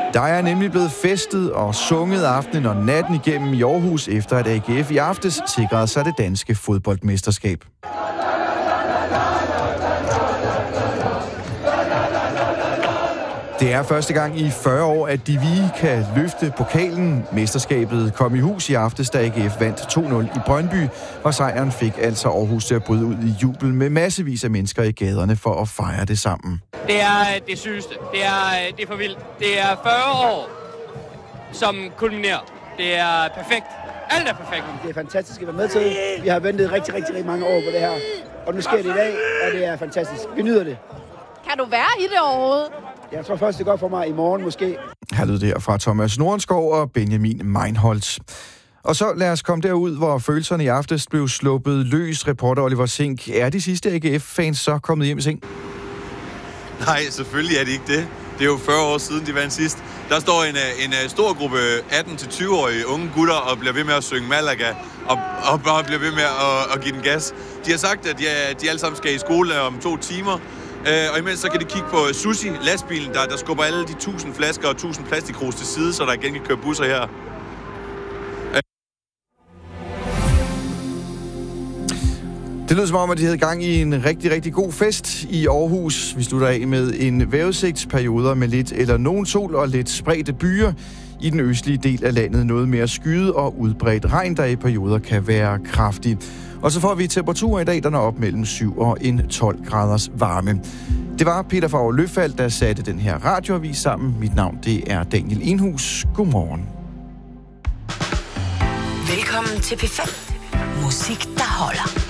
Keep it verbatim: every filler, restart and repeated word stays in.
Der er nemlig blevet festet og sunget aftenen og natten igennem i Aarhus, efter at A G F i aftes sikrede sig det danske fodboldmesterskab. Det er første gang i fyrre år, at de Vie kan løfte pokalen. Mesterskabet kom i hus i aftes, da A G F vandt to nul i Brøndby, og sejren fik altså Aarhus til at bryde ud i jubel med massevis af mennesker i gaderne for at fejre det sammen. Det er det sygeste. Det er, det er for vildt. Det er fyrre år, som kulminerer. Det er perfekt. Alt er perfekt. Det er fantastisk at være med til. Vi har ventet rigtig, rigtig, rigtig mange år på det her. Og nu sker det i dag, og det er fantastisk. Vi nyder det. Kan du være i det overhovedet? Jeg tror først, det går for mig i morgen måske. Her lød det fra Thomas Nordenskov og Benjamin Meinholtz. Og så lad os komme derud, hvor følelserne i aftes blev sluppet løs. Reporter Oliver Sink. Er de sidste A G F-fans så kommet hjem i seng? Nej, selvfølgelig er det ikke det. Det er jo fyrre år siden, de vandt sidst. Der står en, en stor gruppe atten til tyve-årige unge gutter og bliver ved med at synge Malaga og, og bare bliver ved med at, at give den gas. De har sagt, at de, de alle sammen skal i skole om to timer. Og imens så kan de kigge på Sushi, lastbilen, der, der skubber alle de tusind flasker og tusind plastikkrus til side, så der igen kan køre busser her. Det lød som om, at de havde gang i en rigtig, rigtig god fest i Aarhus. Vi slutter af med en vejrudsigtsperioder med lidt eller nogen sol og lidt spredte byer. I den østlige del af landet noget mere skyet og udbredt regn, der i perioder kan være kraftig. Og så får vi temperaturer i dag, der når op mellem syv og tolv graders varme. Det var Peter Favre Løfald, der satte den her radioavis sammen. Mit navn, det er Daniel Enhus. Godmorgen. Velkommen til P fem. Musik, der holder.